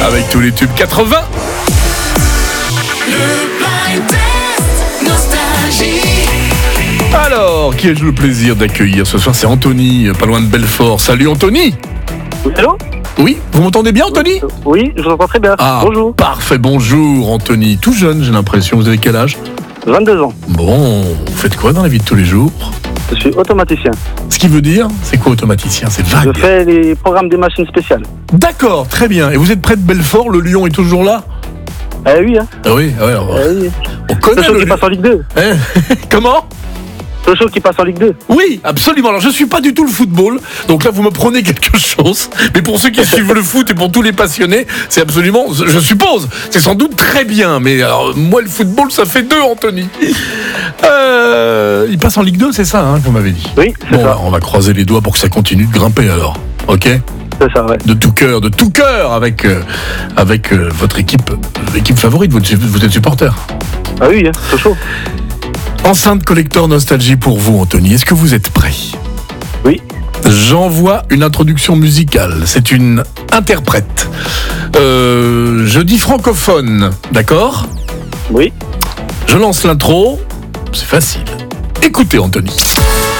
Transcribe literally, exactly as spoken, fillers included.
avec tous les tubes quatre-vingts. Le blind test nostalgie. Alors, qui ai-je le plaisir d'accueillir ce soir? C'est Anthony, pas loin de Belfort. Salut Anthony. Oui, allô? Oui, vous m'entendez bien Anthony? Oui, je vous entends très bien. Ah, Bonjour. parfait, bonjour Anthony. Tout jeune, j'ai l'impression. Vous avez quel âge? vingt-deux ans. Bon, vous faites quoi dans la vie de tous les jours? Je suis automaticien. Ce qui veut dire, c'est quoi automaticien? C'est Je vague. fais les programmes des machines spéciales. D'accord, très bien. Et vous êtes près de Belfort, le Lion est toujours là? Eh oui, hein. Ah oui, ah ouais, on, Eh oui. on connaît C'est le show le qui passe en Ligue deux. Hein Comment? C'est le show qui passe en Ligue deux. Oui, absolument. Alors, je suis pas du tout le football, donc là, vous me prenez quelque chose. Mais pour ceux qui suivent le foot et pour tous les passionnés, c'est absolument, je suppose, c'est sans doute très bien. Mais alors, moi, le football, ça fait deux, Anthony. Euh, il passe en Ligue deux, c'est ça, hein, vous m'avez dit? Oui, c'est Bon, ça. bah, on va croiser les doigts pour que ça continue de grimper, alors. Ok? C'est ça, ouais. De tout cœur, de tout cœur, avec euh, avec euh, votre équipe, euh, équipe favorite. Vous, vous êtes supporter. Ah oui, hein, c'est chaud. Enceinte collector nostalgie pour vous, Anthony. Est-ce que vous êtes prêt? Oui. J'envoie une introduction musicale. C'est une interprète. Euh, je dis francophone, d'accord? Oui. Je lance l'intro. C'est facile. Écoutez, Anthony.